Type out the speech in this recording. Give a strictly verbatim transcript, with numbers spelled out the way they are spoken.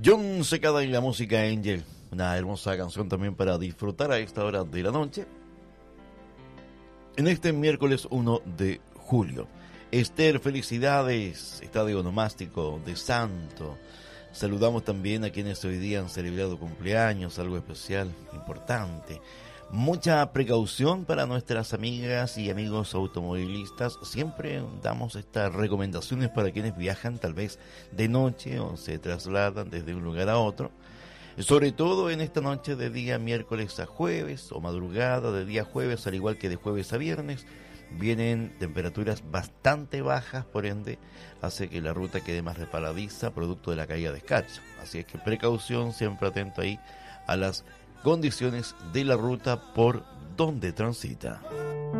John Secada y la música Angel, una hermosa canción también para disfrutar a esta hora de la noche. En este miércoles uno de julio. Esther, felicidades, está de onomástico, de santo. Saludamos también a quienes hoy día han celebrado cumpleaños, algo especial, importante. Mucha precaución para nuestras amigas y amigos automovilistas. Siempre damos estas recomendaciones para quienes viajan tal vez de noche o se trasladan desde un lugar a otro. Sobre todo en esta noche de día miércoles a jueves o madrugada de día jueves, al igual que de jueves a viernes, vienen temperaturas bastante bajas, por ende hace que la ruta quede más resbaladiza producto de la caída de escarcha. Así es que precaución, siempre atento ahí a las condiciones de la ruta por donde transita.